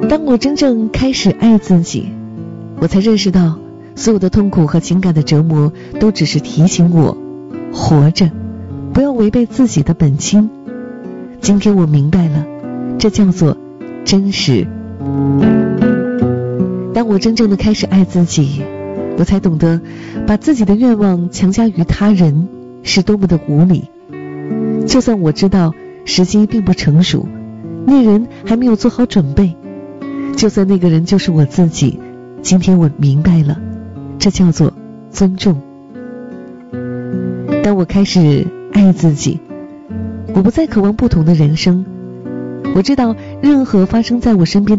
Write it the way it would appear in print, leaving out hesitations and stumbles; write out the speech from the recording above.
当我真正开始爱自己，我才认识到所有的痛苦和情感的折磨都只是提醒我活着，不要违背自己的本心。今天我明白了，这叫做真实。当我真正的开始爱自己，我才懂得把自己的愿望强加于他人是多么的无理。就算我知道时机并不成熟，那人还没有做好准备，就算那个人就是我自己，今天我明白了，这叫做尊重。当我开始爱自己，我不再渴望不同的人生。我知道任何发生在我身边的